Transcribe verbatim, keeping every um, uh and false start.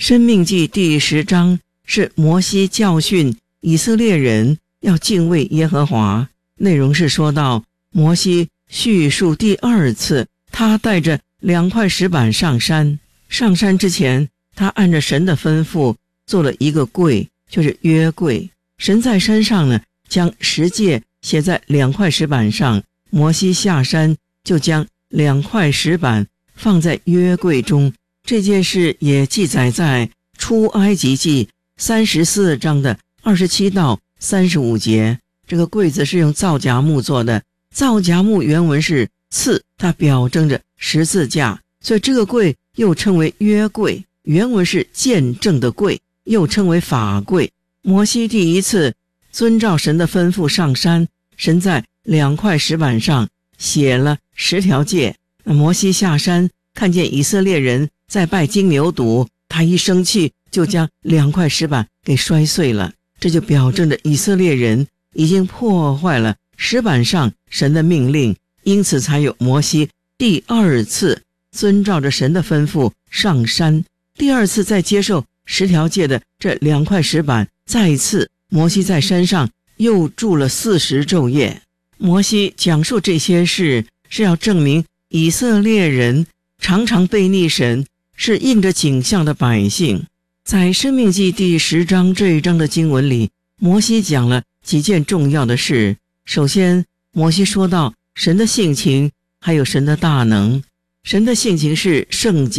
申命记第十章是摩西教训以色列人要敬畏耶和华，内容是说到摩西叙述第二次他带着两块石板上山，上山之前他按着神的吩咐做了一个柜，就是约柜。神在山上呢，将十诫写在两块石板上，摩西下山就将两块石板放在约柜中。这件事也记载在出埃及记三十四章的二十七到三十五节。这个柜子是用皂荚木做的，皂荚木原文是刺，它表征着十字架，所以这个柜又称为约柜，原文是见证的柜，又称为法柜。摩西第一次遵照神的吩咐上山，神在两块石板上写了十条诫。摩西下山看见以色列人在拜金牛犊，他一生气就将两块石板给摔碎了，这就表征着以色列人已经破坏了石板上神的命令，因此才有摩西第二次遵照着神的吩咐上山。第二次再接受十条诫的这两块石板，再一次摩西在山上又住了四十昼夜。摩西讲述这些事是要证明以色列人常常背逆神，是应着景象的百姓。在申命记第十章这一章的经文里，摩西讲了几件重要的事。首先，摩西说到神的性情还有神的大能。神的性情是圣洁